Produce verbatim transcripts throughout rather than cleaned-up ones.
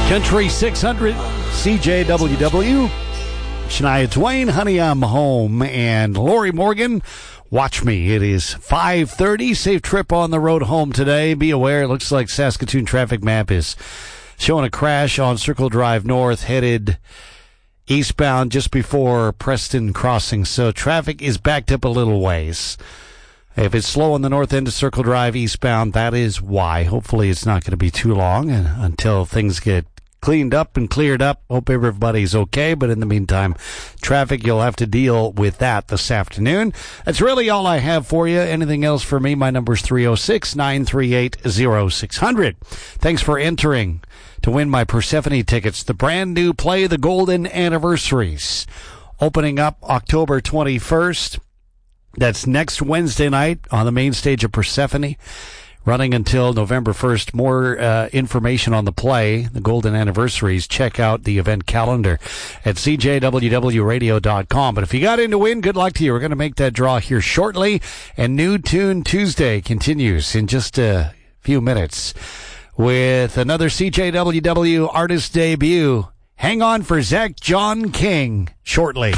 Country six hundred, C J W W. Shania Twain, Honey, I'm Home. And Lori Morgan, Watch Me. It is five thirty. Safe trip on the road home today. Be aware, it looks like Saskatoon traffic map is showing a crash on Circle Drive North, headed eastbound just before Preston Crossing. So traffic is backed up a little ways. If it's slow on the north end of Circle Drive eastbound, that is why. Hopefully it's not going to be too long and until things get cleaned up and cleared up. Hope everybody's okay, but in the meantime, traffic, you'll have to deal with that this afternoon. That's really all I have for you. Anything else for me? My number's three oh six, nine three eight, oh six hundred. Thanks for entering to win my Persephone tickets. The brand new play, The Golden Anniversaries, opening up October twenty-first. That's next Wednesday night on the main stage of Persephone, running until November first. More uh, information on the play, The Golden Anniversaries, check out the event calendar at c j w w radio dot com. But if you got in to win, good luck to you. We're going to make that draw here shortly. And New Tune Tuesday continues in just a few minutes with another C J W W artist debut. Hang on for Zach John King shortly.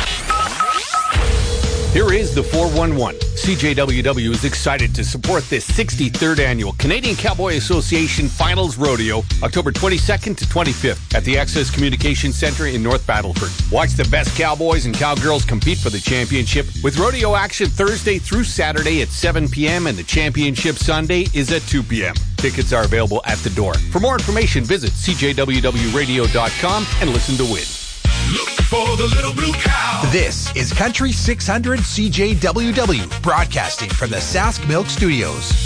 Here is the four one one. C J W W is excited to support this sixty-third annual Canadian Cowboy Association Finals Rodeo, October twenty-second to twenty-fifth at the Access Communication Center in North Battleford. Watch the best cowboys and cowgirls compete for the championship with rodeo action Thursday through Saturday at seven p.m. and the championship Sunday is at two p.m. Tickets are available at the door. For more information, visit c j w w radio dot com and listen to win. Look for the little blue cow. This is Country six hundred C J W W, broadcasting from the Sask Milk Studios.